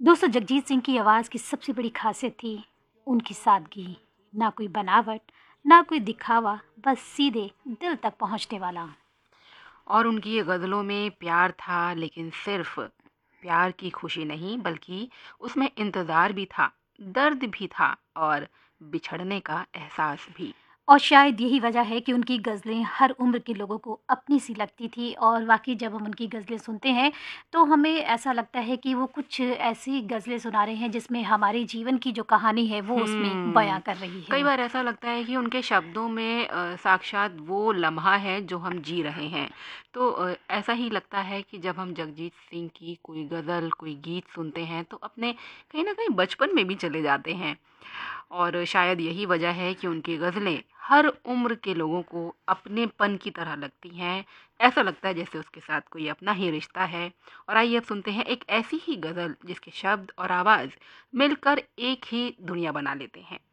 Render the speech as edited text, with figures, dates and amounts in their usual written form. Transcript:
दोस्तों, जगजीत सिंह की आवाज़ की सबसे बड़ी खासियत थी उनकी सादगी। ना कोई बनावट, ना कोई दिखावा, बस सीधे दिल तक पहुंचने वाला। और उनकी ये गज़लों में प्यार था, लेकिन सिर्फ़ प्यार की खुशी नहीं, बल्कि उसमें इंतज़ार भी था, दर्द भी था और बिछड़ने का एहसास भी। और शायद यही वजह है कि उनकी गज़लें हर उम्र के लोगों को अपनी सी लगती थी। और वाक़ई जब हम उनकी गज़लें सुनते हैं, तो हमें ऐसा लगता है कि वो कुछ ऐसी गज़लें सुना रहे हैं जिसमें हमारे जीवन की जो कहानी है वो उसमें बयाँ कर रही कई है। बार ऐसा लगता है कि उनके शब्दों में साक्षात वो लम्हा है जो हम जी रहे हैं। तो ऐसा ही लगता है कि जब हम जगजीत सिंह की कोई गज़ल, कोई गीत सुनते हैं, तो अपने कहीं न कहीं बचपन में भी चले जाते हैं। और शायद यही वजह है कि उनकी गज़लें हर उम्र के लोगों को अपनेपन की तरह लगती हैं। ऐसा लगता है जैसे उसके साथ कोई अपना ही रिश्ता है। और आइए अब सुनते हैं एक ऐसी ही गज़ल जिसके शब्द और आवाज़ मिलकर एक ही दुनिया बना लेते हैं।